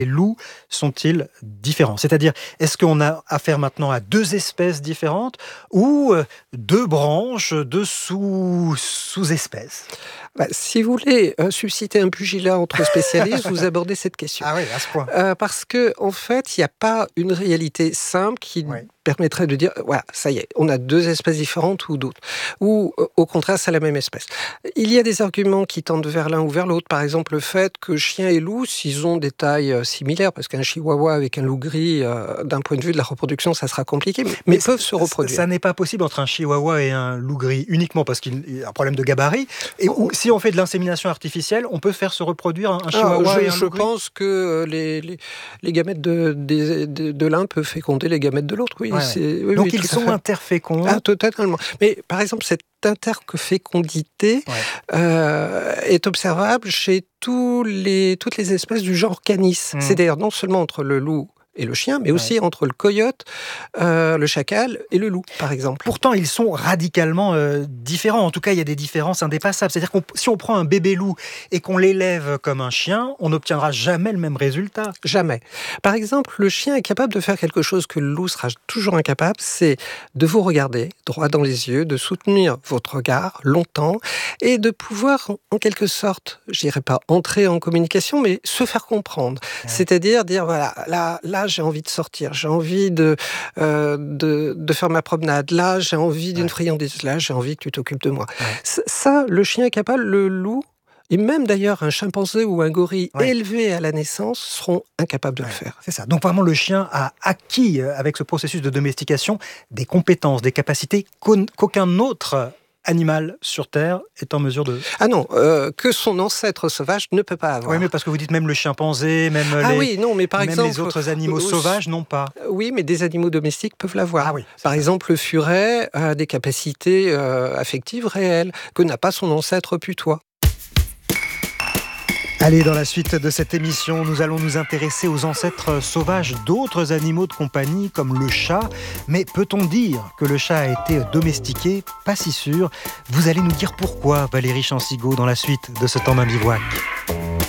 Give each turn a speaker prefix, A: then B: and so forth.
A: Les loups sont-ils différents? C'est-à-dire, est-ce qu'on a affaire maintenant à deux espèces différentes ou deux branches, deux sous-espèces?
B: Si vous voulez susciter un pugilat entre spécialistes, vous abordez cette question.
A: Ah oui, à ce point.
B: Parce que en fait, il n'y a pas une réalité simple qui
A: Oui.
B: permettrait de dire, voilà, ça y est, on a deux espèces différentes ou d'autres. Ou au contraire, c'est la même espèce. Il y a des arguments qui tendent vers l'un ou vers l'autre. Par exemple, le fait que chien et loup, s'ils ont des tailles similaires, parce qu'un chihuahua avec un loup gris, d'un point de vue de la reproduction, ça sera compliqué, mais peuvent se reproduire.
A: Ça n'est pas possible entre un chihuahua et un loup gris, uniquement parce qu'il y a un problème de gabarit. Et si on fait de l'insémination artificielle, on peut faire se reproduire un chihuahua et un loup gris?
B: Je pense que les gamètes de l'un peuvent féconder les gamètes de l'autre, oui.
A: Ouais. Donc ils sont interféconds.
B: Ah, totalement. Mais par exemple, cette interfécondité est observable chez toutes les espèces du genre Canis. C'est d'ailleurs non seulement entre le loup et le chien, mais aussi entre le coyote, le chacal et le loup, par exemple.
A: Pourtant, ils sont radicalement différents. En tout cas, il y a des différences indépassables. C'est-à-dire que si on prend un bébé loup et qu'on l'élève comme un chien, on n'obtiendra jamais le même résultat.
B: Jamais. Par exemple, le chien est capable de faire quelque chose que le loup sera toujours incapable, c'est de vous regarder droit dans les yeux, de soutenir votre regard longtemps et de pouvoir, en quelque sorte, je dirais pas entrer en communication, mais se faire comprendre. Ouais. C'est-à-dire dire, voilà, là, j'ai envie de sortir, j'ai envie de faire ma promenade, là, j'ai envie d'une friandise, là, j'ai envie que tu t'occupes de moi. Ouais. Ça, le chien est capable, le loup, et même d'ailleurs un chimpanzé ou un gorille élevé à la naissance seront incapables de le faire.
A: C'est ça. Donc vraiment, le chien a acquis, avec ce processus de domestication, des compétences, des capacités qu'aucun autre animal sur Terre est en mesure de...
B: Ah non, que son ancêtre sauvage ne peut pas avoir.
A: Oui, mais parce que vous dites même le chimpanzé, même les autres animaux sauvages n'ont pas.
B: Oui, mais des animaux domestiques peuvent l'avoir.
A: Ah oui,
B: par exemple, le furet a des capacités affectives réelles que n'a pas son ancêtre putois.
A: Allez, dans la suite de cette émission, nous allons nous intéresser aux ancêtres sauvages d'autres animaux de compagnie, comme le chat. Mais peut-on dire que le chat a été domestiqué? Pas si sûr. Vous allez nous dire pourquoi, Valérie Chansigaud, dans la suite de ce temps d'un bivouac.